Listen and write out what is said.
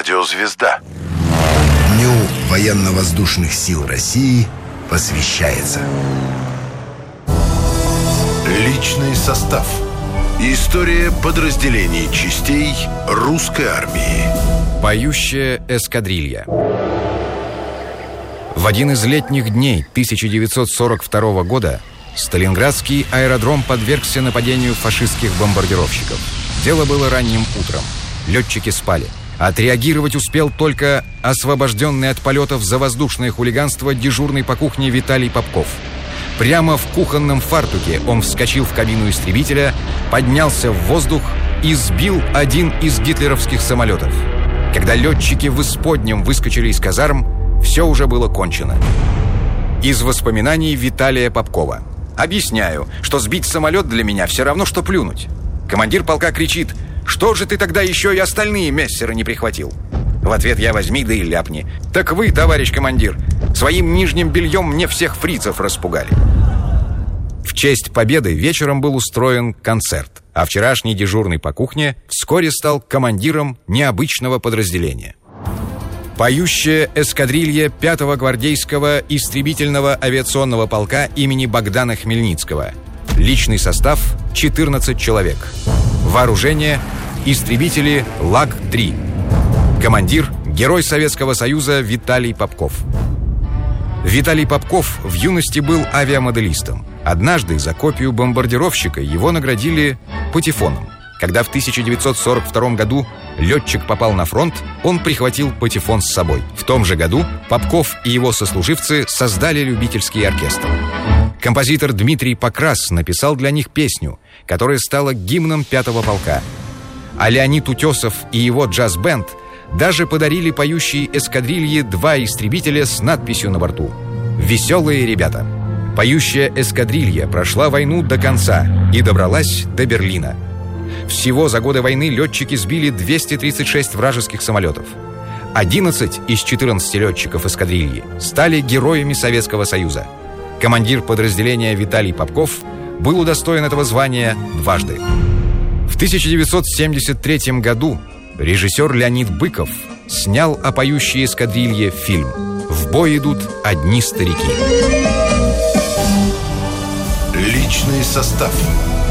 Радиозвезда. Дню военно-воздушных сил России посвящается. Личный состав. История подразделений частей русской армии. Поющая эскадрилья. В один из летних дней 1942 года Сталинградский аэродром подвергся нападению фашистских бомбардировщиков. Дело было ранним утром. Летчики спали. Отреагировать успел только освобожденный от полетов за воздушное хулиганство дежурный по кухне Виталий Попков. Прямо в кухонном фартуке он вскочил в кабину истребителя, поднялся в воздух и сбил один из гитлеровских самолетов. Когда летчики в исподнем выскочили из казарм, все уже было кончено. Из воспоминаний Виталия Попкова. «Объясняю, что сбить самолет для меня все равно, что плюнуть. Командир полка кричит: «Что же ты тогда еще и остальные мессеры не прихватил?» В ответ я: возьми да и ляпни. «Так вы, товарищ командир, своим нижним бельем мне всех фрицев распугали». В честь победы вечером был устроен концерт, а вчерашний дежурный по кухне вскоре стал командиром необычного подразделения. Поющая эскадрилья 5-го гвардейского истребительного авиационного полка имени Богдана Хмельницкого. Личный состав – 14 человек. Вооружение – истребители ЛАГ-3. Командир – Герой Советского Союза Виталий Попков. Виталий Попков в юности был авиамоделистом. Однажды за копию бомбардировщика его наградили патефоном. Когда в 1942 году летчик попал на фронт, он прихватил патефон с собой. В том же году Попков и его сослуживцы создали любительский оркестр. Композитор Дмитрий Покрас написал для них песню, которая стала гимном 5-го полка. А Леонид Утесов и его джаз-бенд даже подарили поющей эскадрилье 2 истребителя с надписью на борту: «Веселые ребята». Поющая эскадрилья прошла войну до конца и добралась до Берлина. Всего за годы войны летчики сбили 236 вражеских самолетов. 11 из 14 летчиков эскадрильи стали героями Советского Союза. Командир подразделения Виталий Попков был удостоен этого звания дважды. В 1973 году режиссер Леонид Быков снял о поющей эскадрилье фильм «В бой идут одни старики». Личный состав.